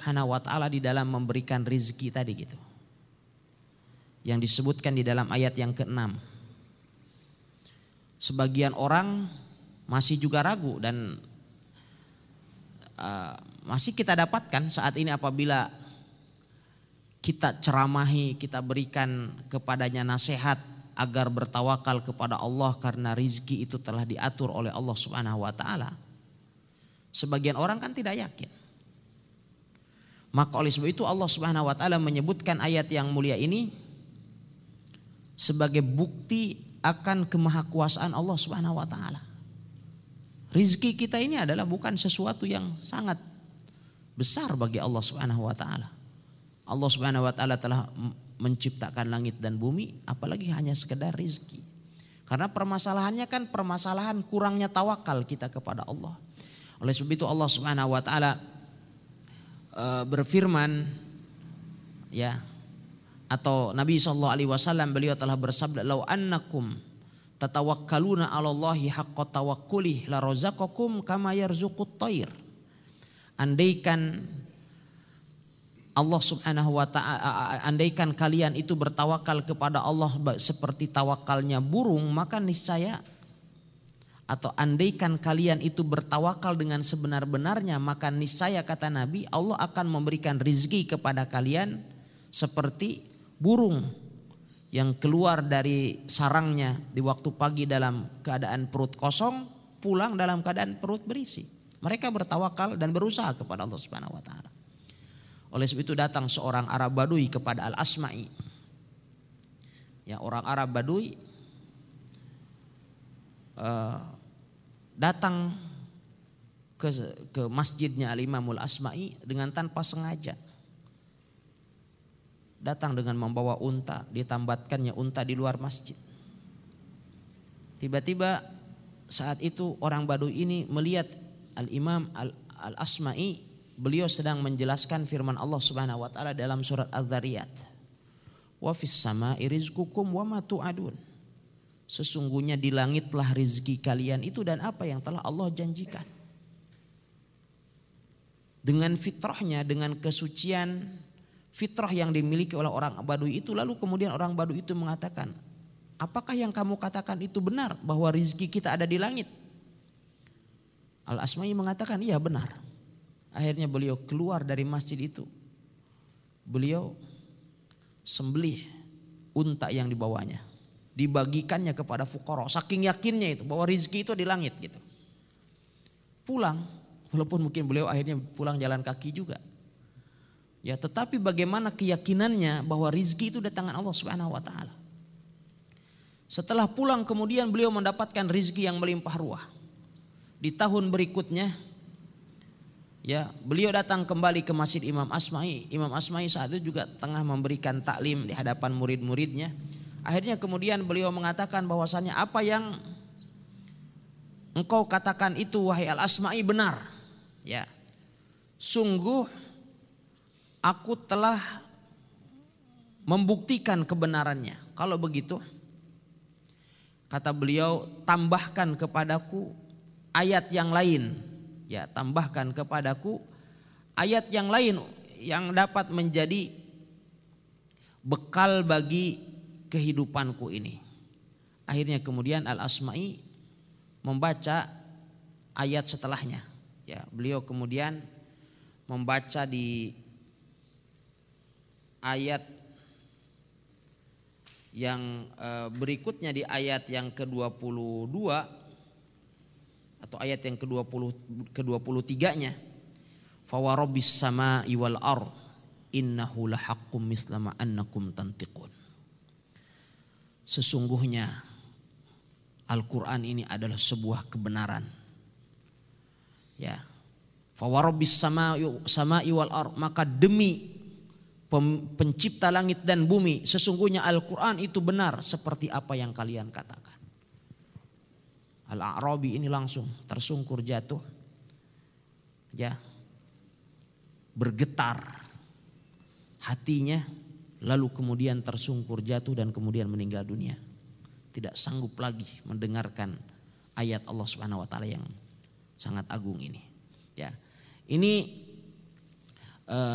Subhanahu wa taala di dalam memberikan rizki tadi gitu. Yang disebutkan di dalam ayat yang ke-6. Sebagian orang masih juga ragu dan masih kita dapatkan saat ini apabila kita ceramahi, kita berikan kepadanya nasihat agar bertawakal kepada Allah karena rizki itu telah diatur oleh Allah Subhanahu wa taala. Sebagian orang kan tidak yakin. Maka oleh sebab itu Allah Subhanahu wa taala menyebutkan ayat yang mulia ini sebagai bukti akan kemahakuasaan Allah Subhanahu wa taala. Rizki kita ini adalah bukan sesuatu yang sangat besar bagi Allah Subhanahu wa taala. Allah Subhanahu wa taala telah menciptakan langit dan bumi, apalagi hanya sekedar rizki. Karena permasalahannya kan permasalahan kurangnya tawakal kita kepada Allah. Oleh sebab itu Allah Subhanahu wa taala berfirman, ya, atau Nabi SAW beliau telah bersabda, "Lau annakum tatawakkaluna 'alallahi haqqa tawakkulih la razaqakum kama yarzuqut thair." Andaikan Allah Subhanahu wa taala, andaikan kalian itu bertawakal kepada Allah seperti tawakalnya burung, maka niscaya, atau andaikan kalian itu bertawakal dengan sebenar-benarnya, maka niscaya kata Nabi, Allah akan memberikan rizki kepada kalian seperti burung yang keluar dari sarangnya di waktu pagi dalam keadaan perut kosong, pulang dalam keadaan perut berisi. Mereka bertawakal dan berusaha kepada Allah Subhanahu wa taala. Oleh sebab itu datang seorang Arab Badui kepada Al-Asma'i. Ya, orang Arab Badui datang ke masjidnya Al-Imamul Asma'i dengan tanpa sengaja. Datang dengan membawa unta, ditambatkannya unta di luar masjid. Tiba-tiba saat itu orang Badui ini melihat Al-Imam Al-Asma'i, beliau sedang menjelaskan firman Allah Subhanahu wa taala dalam surat Az-Zariyat. Wa fis sama'i rizqukum wa ma tu'adun. Sesungguhnya di langitlah rizki kalian itu dan apa yang telah Allah janjikan. Dengan fitrahnya, dengan kesucian fitrah yang dimiliki oleh orang Badui itu, lalu kemudian orang Badui itu mengatakan, apakah yang kamu katakan itu benar bahwa rizki kita ada di langit? Al-Asma'i mengatakan iya benar. Akhirnya beliau keluar dari masjid itu. Beliau sembelih unta yang dibawanya, dibagikannya kepada fuqara, saking yakinnya itu bahwa rizki itu di langit gitu. Pulang, walaupun mungkin beliau akhirnya pulang jalan kaki juga. Ya, tetapi bagaimana keyakinannya bahwa rizki itu datangan Allah Subhanahu wa taala. Setelah pulang kemudian beliau mendapatkan rizki yang melimpah ruah. Di tahun berikutnya, ya, beliau datang kembali ke Masjid Imam Asma'i. Imam Asma'i saat itu juga tengah memberikan taklim di hadapan murid-muridnya. Akhirnya kemudian beliau mengatakan bahwasannya apa yang engkau katakan itu wahai Al-Asma'i benar. Ya. Sungguh aku telah membuktikan kebenarannya. Kalau begitu, kata beliau, tambahkan kepadaku ayat yang lain. Ya, tambahkan kepadaku ayat yang lain yang dapat menjadi bekal bagi kehidupanku ini. Akhirnya kemudian Al-Asma'i membaca ayat setelahnya. Ya, beliau kemudian membaca di ayat yang berikutnya, di ayat yang ke-22 atau ayat yang ke-23-nya, fa wa rabbis samaa'i wal ardh innahu lahaqqum mislama annakum tantiqun. Sesungguhnya Al-Qur'an ini adalah sebuah kebenaran. Ya. Fa wa rabbis samaa'i wal ardh, maka demi pencipta langit dan bumi, sesungguhnya Al-Quran itu benar seperti apa yang kalian katakan. Al-A'rabi ini langsung tersungkur jatuh, ya, bergetar hatinya, lalu kemudian tersungkur jatuh dan kemudian meninggal dunia. Tidak sanggup lagi mendengarkan ayat Allah Subhanahu wa taala yang sangat agung ini. Ya. Ini